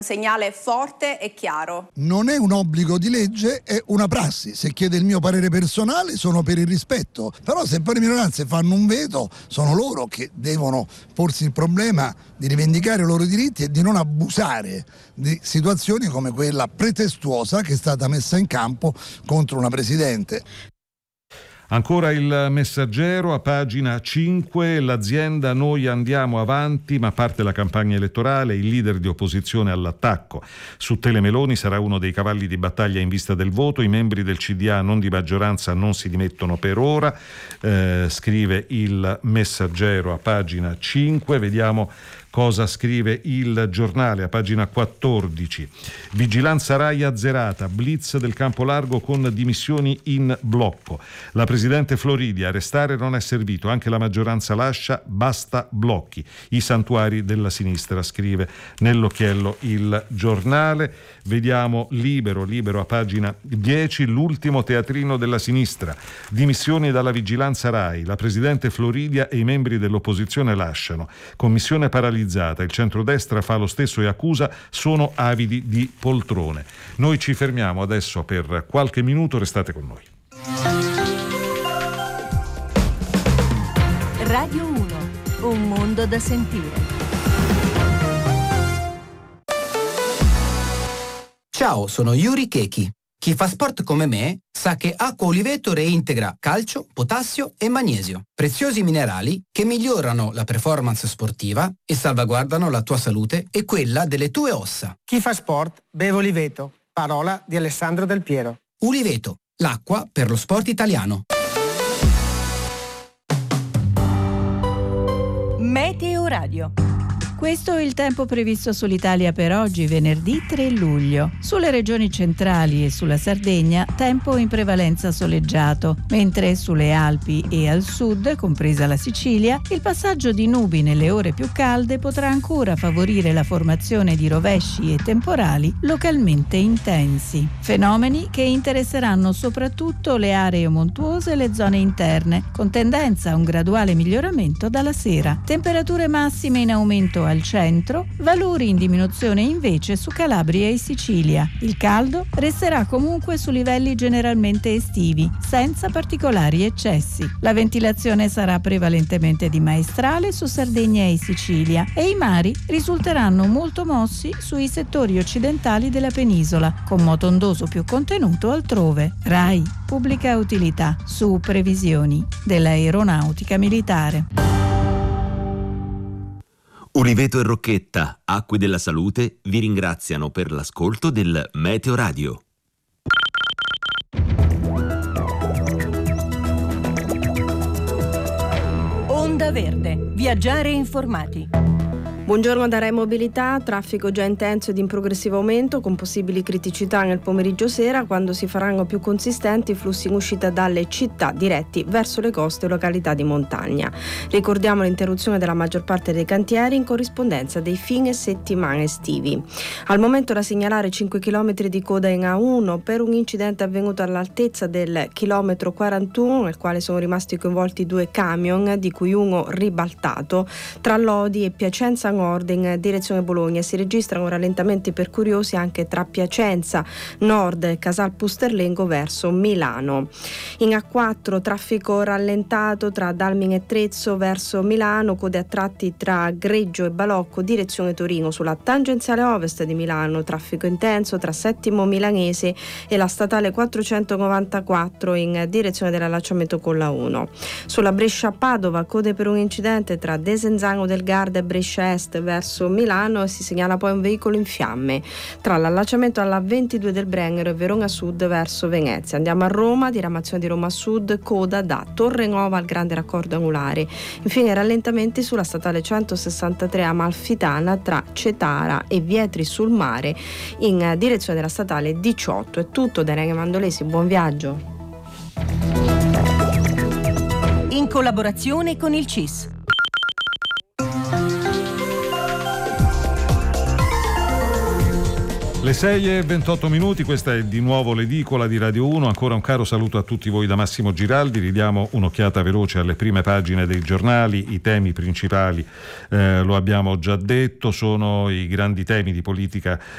Segnale forte e chiaro. Non è un obbligo di legge, è una prassi. Se chiede il mio parere personale sono per il rispetto, però se poi le minoranze fanno un veto sono loro che devono porsi il problema di rivendicare i loro diritti e di non abusare di situazioni come quella pretestuosa che è stata messa in campo contro una presidente. Ancora il Messaggero, a pagina 5, l'azienda Noi andiamo avanti, ma parte la campagna elettorale, il leader di opposizione all'attacco. Su Telemeloni sarà uno dei cavalli di battaglia in vista del voto, i membri del CDA non di maggioranza non si dimettono per ora, scrive il Messaggero a pagina 5, vediamo cosa scrive il Giornale a pagina 14. Vigilanza Rai azzerata, blitz del campo largo con dimissioni in blocco. La presidente Floridi, arrestare non è servito, anche la maggioranza lascia, basta blocchi. I santuari della sinistra, scrive nell'occhiello il Giornale. Vediamo Libero a pagina 10, l'ultimo teatrino della sinistra. Dimissioni dalla vigilanza Rai, la presidente Floridia e i membri dell'opposizione lasciano. Commissione paralizzata, il centrodestra fa lo stesso e accusa, sono avidi di poltrone. Noi ci fermiamo adesso per qualche minuto, restate con noi. Radio 1, un mondo da sentire. Ciao, sono Yuri Keiki. Chi fa sport come me sa che Acqua Oliveto reintegra calcio, potassio e magnesio, preziosi minerali che migliorano la performance sportiva e salvaguardano la tua salute e quella delle tue ossa. Chi fa sport beve Oliveto, parola di Alessandro Del Piero. Oliveto, l'acqua per lo sport italiano. Meteo Radio. Questo è il tempo previsto sull'Italia per oggi, venerdì 3 luglio. Sulle regioni centrali e sulla Sardegna, tempo in prevalenza soleggiato, mentre sulle Alpi e al sud, compresa la Sicilia, il passaggio di nubi nelle ore più calde potrà ancora favorire la formazione di rovesci e temporali localmente intensi. Fenomeni che interesseranno soprattutto le aree montuose e le zone interne, con tendenza a un graduale miglioramento dalla sera. Temperature massime in aumento al centro, valori in diminuzione invece su Calabria e Sicilia. Il caldo resterà comunque su livelli generalmente estivi, senza particolari eccessi. La ventilazione sarà prevalentemente di maestrale su Sardegna e Sicilia e i mari risulteranno molto mossi sui settori occidentali della penisola, con moto ondoso più contenuto altrove. RAI, pubblica utilità, su previsioni dell'aeronautica militare. Oliveto e Rocchetta, Acque della Salute, vi ringraziano per l'ascolto del Meteo Radio. Onda Verde, viaggiare informati. Buongiorno da Rai Mobilità, traffico già intenso ed in progressivo aumento con possibili criticità nel pomeriggio sera quando si faranno più consistenti i flussi in uscita dalle città diretti verso le coste e località di montagna. Ricordiamo l'interruzione della maggior parte dei cantieri in corrispondenza dei fine settimana estivi. Al momento da segnalare 5 km di coda in A1 per un incidente avvenuto all'altezza del chilometro 41 nel quale sono rimasti coinvolti 2 camion di cui uno ribaltato tra Lodi e Piacenza Nord in direzione Bologna. Si registrano rallentamenti per curiosi anche tra Piacenza Nord e Casal Pusterlengo verso Milano. In A4 traffico rallentato tra Dalmine e Trezzo verso Milano, code a tratti tra Greggio e Balocco direzione Torino. Sulla tangenziale ovest di Milano traffico intenso tra Settimo Milanese e la statale 494 in direzione dell'allacciamento con la 1. Sulla Brescia-Padova code per un incidente tra Desenzano del Garda e Brescia Est verso Milano e si segnala poi un veicolo in fiamme tra l'allacciamento alla 22 del Brennero e Verona Sud verso Venezia. Andiamo a Roma, diramazione di Roma Sud, coda da Torre Nuova al grande raccordo anulare. Infine rallentamenti sulla statale 163 Amalfitana tra Cetara e Vietri sul Mare in direzione della statale 18. È tutto da Irene Mandolesi, buon viaggio. In collaborazione con il CIS. Le 6:28, questa è di nuovo l'edicola di Radio 1. Ancora un caro saluto a tutti voi da Massimo Giraldi. Ridiamo un'occhiata veloce alle prime pagine dei giornali. I temi principali, lo abbiamo già detto, sono i grandi temi di politica